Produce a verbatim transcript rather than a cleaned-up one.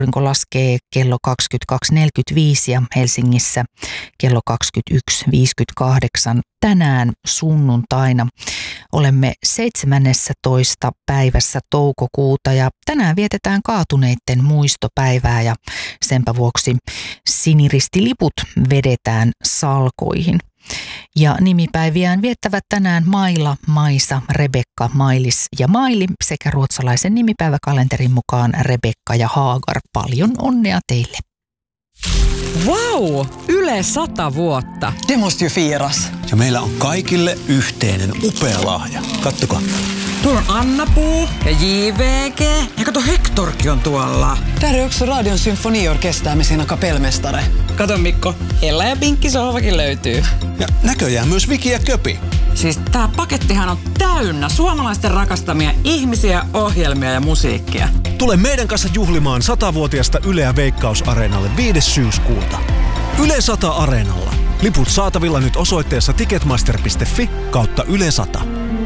Aurinko laskee kello kaksikymmentäkaksi neljäkymmentäviisi ja Helsingissä kello kaksikymmentäyksi viisikymmentäkahdeksan. Tänään sunnuntaina olemme seitsemännentoista päivässä toukokuuta ja tänään vietetään kaatuneiden muistopäivää ja senpä vuoksi siniristiliput vedetään salkoihin. Ja nimipäiviään viettävät tänään Maila, Maisa, Rebekka, Mailis ja Maili sekä ruotsalaisen nimipäiväkalenterin mukaan Rebekka ja Haagar. Paljon onnea teille! Wow! Yle sata vuotta. Det måste ju firas. Ja meillä on kaikille yhteinen upea lahja. Kattokaa. Tuolla on Anna-Puu ja J V G. Ja kato, Hektorkin on tuolla. Där är också Radion symfoniorkester med sina kapellmästare. Kato Mikko, Ella ja Pinkki sohvakin löytyy. Ja näköjään myös Viki ja Köpi. Siis tää pakettihan on täynnä suomalaisten rakastamia ihmisiä, ohjelmia ja musiikkia. Tule meidän kanssa juhlimaan satavuotiaasta Yleä Veikkaus-areenalle viides syyskuuta. Yle sata Areenalla. Liput saatavilla nyt osoitteessa ticketmaster piste fi kautta Yle sata.